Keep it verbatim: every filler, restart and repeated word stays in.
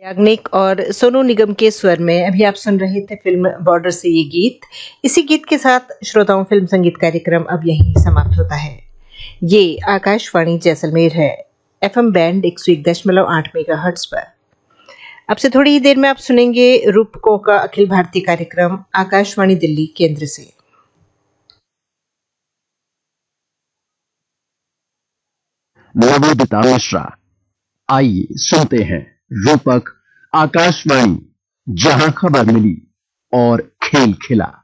याग्निक और सोनू निगम के स्वर में अभी आप सुन रहे थे फिल्म बॉर्डर से ये गीत। इसी गीत के साथ श्रोताओं फिल्म संगीत कार्यक्रम अब यहीं समाप्त होता है। ये आकाशवाणी जैसलमेर है, एफएम बैंड एक सौ एक दशमलव आठ मेगाहर्ट्ज पर। अब से थोड़ी ही देर में आप सुनेंगे रूपकों का अखिल भारतीय कार्यक्रम आकाशवाणी दिल्ली केंद्र से। नवोदिता मिश्रा, आइए सुनते हैं रूपक आकाशवाणी, जहां खबर मिली और खेल खिला।